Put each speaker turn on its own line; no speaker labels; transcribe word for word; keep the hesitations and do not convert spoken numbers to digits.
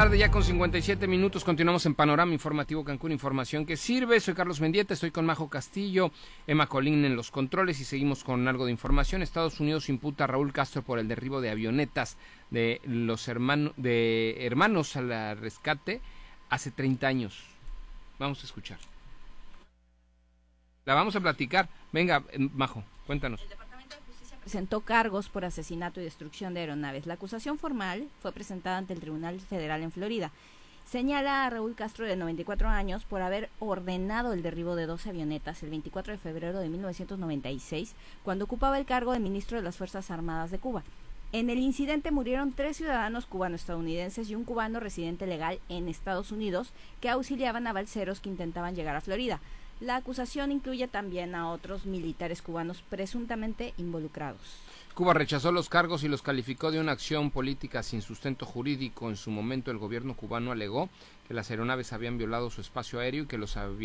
Tarde ya con cincuenta y siete minutos, continuamos en Panorama Informativo Cancún, información que sirve. Soy Carlos Mendieta, estoy con Majo Castillo, Emma Colín en los controles y seguimos con algo de información. Estados Unidos imputa a Raúl Castro por el derribo de avionetas de los hermanos de hermanos a la rescate hace treinta años. Vamos a escuchar. La vamos a platicar. Venga, Majo, cuéntanos.
Presentó cargos por asesinato y destrucción de aeronaves. La acusación formal fue presentada ante el Tribunal Federal en Florida. Señala a Raúl Castro, de noventa y cuatro años, por haber ordenado el derribo de doce avionetas el veinticuatro de febrero de mil novecientos noventa y seis, cuando ocupaba el cargo de ministro de las Fuerzas Armadas de Cuba. En el incidente murieron tres ciudadanos cubano-estadounidenses y un cubano residente legal en Estados Unidos que auxiliaban a balseros que intentaban llegar a Florida. La acusación incluye también a otros militares cubanos presuntamente involucrados.
Cuba rechazó los cargos y los calificó de una acción política sin sustento jurídico. En su momento, el gobierno cubano alegó que las aeronaves habían violado su espacio aéreo y que los aviones